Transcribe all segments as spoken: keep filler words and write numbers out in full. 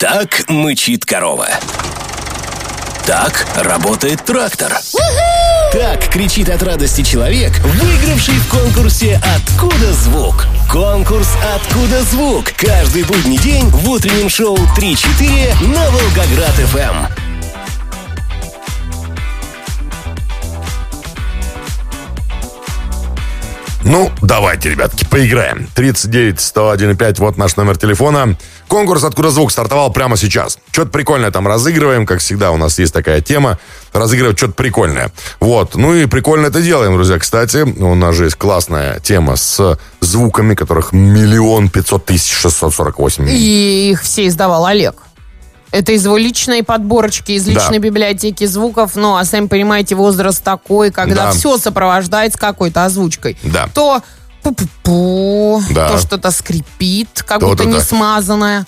Так мычит корова. Так работает трактор. Так кричит от радости человек, выигравший в конкурсе «Откуда звук?». Конкурс «Откуда звук?» каждый будний день в утреннем шоу три-четыре на Волгоград-эф эм. Ну, давайте, ребятки, поиграем. тридцать девять сто один и пять, вот наш номер телефона. Конкурс «Откуда звук» стартовал прямо сейчас. Что-то прикольное там разыгрываем, как всегда у нас есть такая тема. Разыгрывать что-то прикольное. Вот, ну и прикольно это делаем, друзья. Кстати, у нас же есть классная тема с звуками, которых миллион пятьсот тысяч шестьсот сорок восемь. И их все издавал Олег. Это из его личной подборочки, из личной да. библиотеки звуков. Ну, а сами понимаете, возраст такой, когда да. все сопровождается какой-то озвучкой. Да. То пу-пу-пу, да. то что-то скрипит, как будто не смазанное.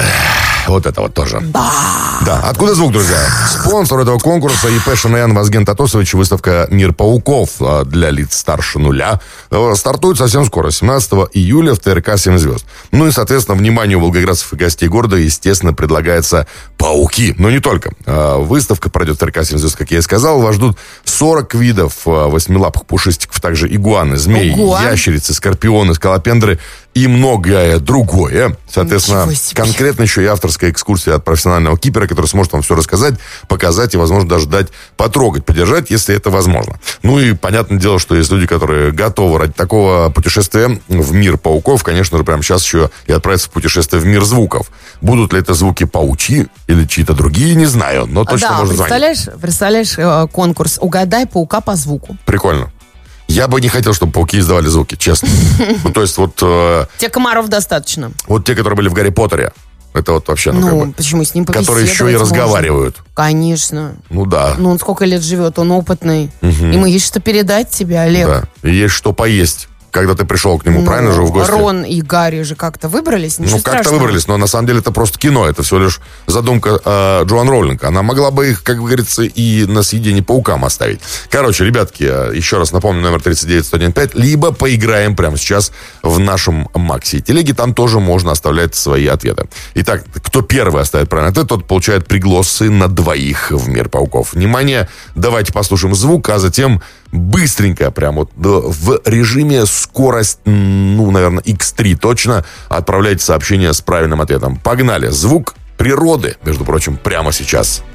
Вот это вот тоже. Да. Да. Откуда звук, друзья? Спонсор этого конкурса ИП ШНН Вазген Татосович, выставка «Мир пауков» для лиц старше нуля. Стартует совсем скоро, семнадцатого июля в ТРК «семь звезд». Ну и, соответственно, вниманию волгоградцев и гостей города, естественно, предлагается пауки. Но не только. Выставка пройдет в ТРК «семь звезд», как я и сказал. Вас ждут сорок видов восьмилапых пушистиков, также игуаны, змеи, Ого. ящерицы, скорпионы, скалопендры и многое другое. Соответственно, конкретно еще и авторская экскурсия от профессионального кипера, который сможет вам все рассказать, показать и, возможно, даже дать потрогать, подержать, если это возможно. Ну и понятное дело, что есть люди, которые готовы ради такого путешествия в мир пауков, конечно же, прямо сейчас еще и отправиться в путешествие в мир звуков. Будут ли это звуки паучьи или чьи-то другие, не знаю, но точно да, можно представляешь, звонить. Представляешь, конкурс «Угадай паука по звуку». Прикольно. Я бы не хотел, чтобы пауки издавали звуки, честно. Ну, то есть вот... Э, те комаров достаточно. Вот те, которые были в «Гарри Поттере». Это вот вообще, ну, ну как бы... почему с ним которые еще и разговаривают. Можно. Конечно. Ну, да. Ну, он сколько лет живет, он опытный. Угу. Ему есть что передать тебе, Олег. Да, и есть что поесть. Когда ты пришел к нему, ну, правильно же, в гости? Рон и Гарри же как-то выбрались, ничего Ну, как-то страшного. выбрались, но на самом деле это просто кино. Это всего лишь задумка э, Джоан Роулинг. Она могла бы их, как говорится, и на съедение паукам оставить. Короче, ребятки, еще раз напомню, номер тридцать девять сто один пять. Либо поиграем прямо сейчас в нашем Макси и Телеге. Там тоже можно оставлять свои ответы. Итак, кто первый оставит правильный ответ, тот получает пригласы на двоих в мир пауков. Внимание, давайте послушаем звук, а затем... быстренько, прям вот в режиме скорость, ну, наверное, икс три точно, отправляйте сообщение с правильным ответом. Погнали. Звук природы, между прочим, прямо сейчас.